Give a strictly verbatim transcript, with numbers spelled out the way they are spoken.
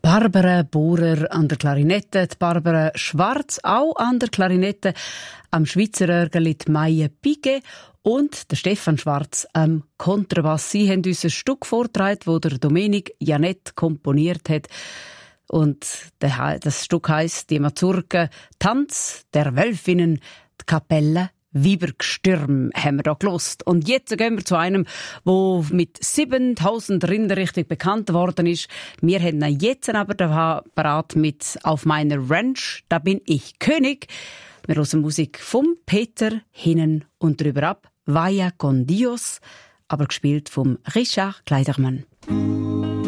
Barbara Bohrer an der Klarinette, die Barbara Schwarz auch an der Klarinette, am Schweizer Orgel die Maie Piquet und der Stefan Schwarz am Kontrabass. Sie haben uns ein Stück vorgetragen, das der Domenic Janet komponiert hat. Und das Stück heisst «Die Mazurka, Tanz der Wölfinnen, die Kapelle Weibergstürm» haben wir da gelost. Und jetzt gehen wir zu einem, der mit siebentausend Rinder richtig bekannt worden ist. Wir haben ihn jetzt aber da parat mit «Auf meiner Ranch, da bin ich König». Wir hören Musik von Peter Hinnen und drüber ab «Vaya con Dios», aber gespielt vom Richard Kleidermann.